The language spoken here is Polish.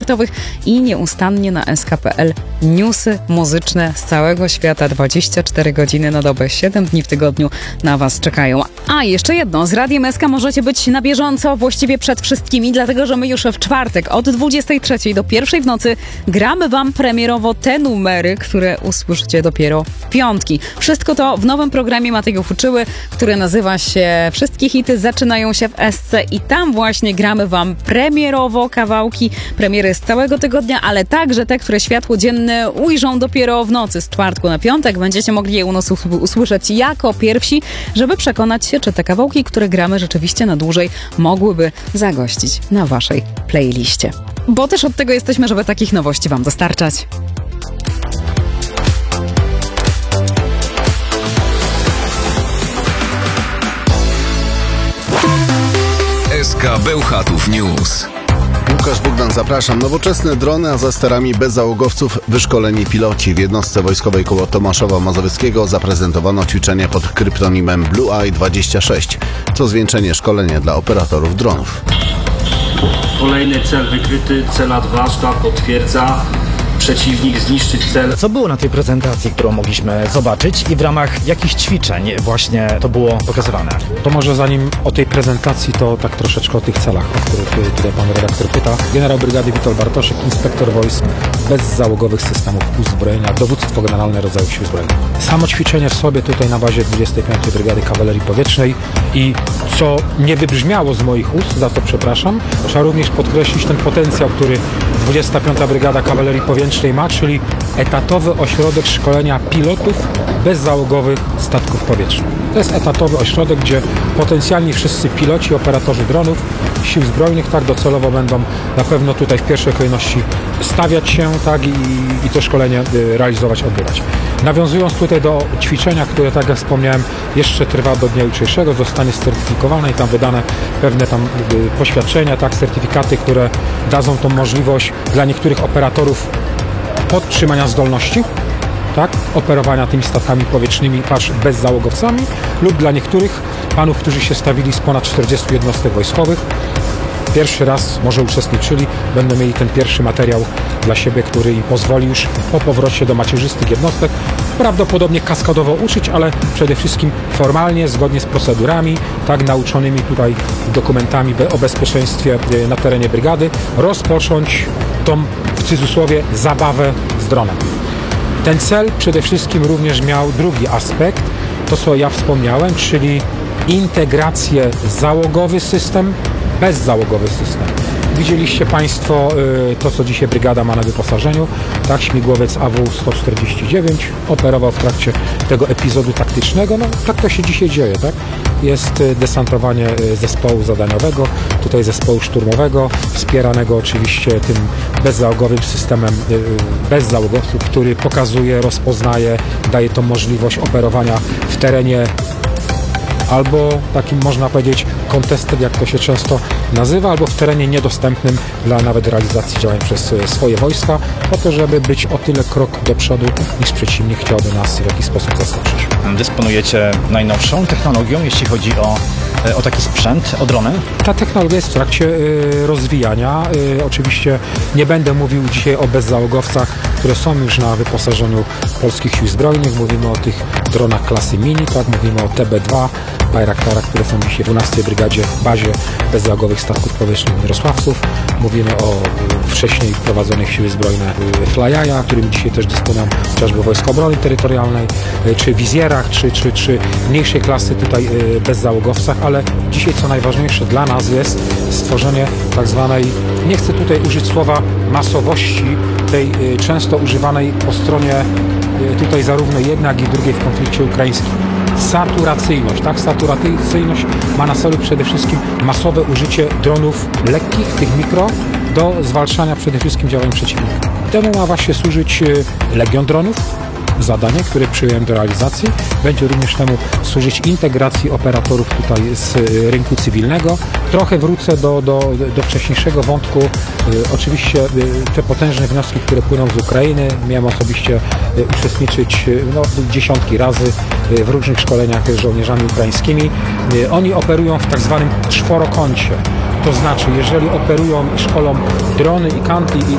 sportowych i nieustannie na sk.pl newsy muzyczne z całego świata 24 godziny na dobę, 7 dni w tygodniu na Was czekają. A jeszcze jedno, z Radiem SK możecie być na bieżąco, właściwie przed wszystkimi, dlatego że my już w czwartek od 23 do 1 w nocy gramy Wam premierowo te numery, które usłyszycie dopiero w piątki. Wszystko to w nowym programie Matejów Uczyły, który nazywa się Wszystkie hity zaczynają się w SC i tam właśnie gramy Wam premierowo kawałki, premiery z całego tygodnia, ale także te, które światło dzienne ujrzą dopiero w nocy z czwartku na piątek. Będziecie mogli je u nas usłyszeć jako pierwsi, żeby przekonać się, czy te kawałki, które gramy rzeczywiście na dłużej, mogłyby zagościć na Waszej playliście. Bo też od tego jesteśmy, żeby takich nowości Wam dostarczać. SK Bełchatów News. Łukasz Bogdan, zapraszam. Nowoczesne drony, a za sterami bezzałogowców wyszkoleni piloci. W jednostce wojskowej koło Tomaszowa Mazowieckiego zaprezentowano ćwiczenie pod kryptonimem Blue Eye 26. To zwieńczenie szkolenia dla operatorów dronów. Kolejny cel wykryty, cela 2, sztab potwierdza. Przeciwnik zniszczyć cel. Co było na tej prezentacji, którą mogliśmy zobaczyć i w ramach jakich ćwiczeń właśnie to było pokazywane? To może zanim o tej prezentacji, to tak troszeczkę o tych celach, o których tutaj pan redaktor pyta. Generał brygady Witold Bartoszek, inspektor wojsk bezzałogowych systemów uzbrojenia, dowództwo generalne rodzajów sił zbrojnych. Samo ćwiczenie w sobie tutaj na bazie 25. Brygady Kawalerii Powietrznej i co nie wybrzmiało z moich ust, za co przepraszam, trzeba również podkreślić ten potencjał, który 25. Brygada Kawalerii Powietrznej ma, czyli etatowy ośrodek szkolenia pilotów bezzałogowych statków powietrznych. To jest etatowy ośrodek, gdzie potencjalni wszyscy piloci, operatorzy dronów, sił zbrojnych, tak docelowo będą na pewno tutaj w pierwszej kolejności stawiać się, tak i to szkolenie realizować, odbywać. Nawiązując tutaj do ćwiczenia, które, tak jak wspomniałem, jeszcze trwa do dnia jutrzejszego, zostanie certyfikowane i tam wydane pewne tam poświadczenia, tak, certyfikaty, które dadzą tą możliwość dla niektórych operatorów podtrzymania zdolności, tak, operowania tymi statkami powietrznymi, bezzałogowcami, lub dla niektórych panów, którzy się stawili z ponad 40 jednostek wojskowych, pierwszy raz może uczestniczyli, będą mieli ten pierwszy materiał dla siebie, który im pozwoli już po powrocie do macierzystych jednostek prawdopodobnie kaskadowo uczyć, ale przede wszystkim formalnie, zgodnie z procedurami, tak nauczonymi tutaj dokumentami o bezpieczeństwie na terenie brygady, rozpocząć tą, w cudzysłowie, zabawę z dronem. Ten cel przede wszystkim również miał drugi aspekt, to co ja wspomniałem, czyli integrację załogowy system, bezzałogowy system. Widzieliście Państwo to, co dzisiaj brygada ma na wyposażeniu, tak, śmigłowiec AW-149 operował w trakcie tego epizodu taktycznego, no tak to się dzisiaj dzieje, tak? Jest desantowanie zespołu zadaniowego, tutaj zespołu szturmowego, wspieranego oczywiście tym bezzałogowym systemem bezzałogowców, który pokazuje, rozpoznaje, daje to możliwość operowania w terenie albo takim, można powiedzieć, contested, jak to się często nazywa, albo w terenie niedostępnym dla nawet realizacji działań przez swoje wojska, po to, żeby być o tyle krok do przodu, niż przeciwnik chciałby nas w jakiś sposób zaskoczyć. Dysponujecie najnowszą technologią, jeśli chodzi o taki sprzęt, o drony? Ta technologia jest w trakcie rozwijania. Oczywiście nie będę mówił dzisiaj o bezzałogowcach, które są już na wyposażeniu polskich sił zbrojnych. Mówimy o tych dronach klasy mini, tak? Mówimy o TB2, Bayraktara, które są dzisiaj w 12. Brygadzie, bazie bezzałogowych statków powietrznych Mirosławców. Mówimy o wcześniej prowadzonych siły zbrojne Fly-Eye'a, którym dzisiaj też dysponują chociażby Wojska Obrony Terytorialnej, czy wizjerach, czy mniejszej klasy tutaj bezzałogowcach, ale dzisiaj co najważniejsze dla nas jest stworzenie tak zwanej, nie chcę tutaj użyć słowa masowości, tej często używanej po stronie tutaj zarówno jednej, jak i drugiej w konflikcie ukraińskim. Saturacyjność, tak? Saturacyjność ma na celu przede wszystkim masowe użycie dronów lekkich, tych mikro, do zwalczania przede wszystkim działań przeciwnika. Temu ma właśnie służyć Legion Dronów, zadanie, które przyjąłem do realizacji. Będzie również temu służyć integracji operatorów tutaj z rynku cywilnego. Trochę wrócę do wcześniejszego wątku. Oczywiście te potężne wnioski, które płyną z Ukrainy. Miałem osobiście uczestniczyć dziesiątki razy w różnych szkoleniach z żołnierzami ukraińskimi. Oni operują w tak zwanym czworokącie. To znaczy, jeżeli operują i szkolą drony i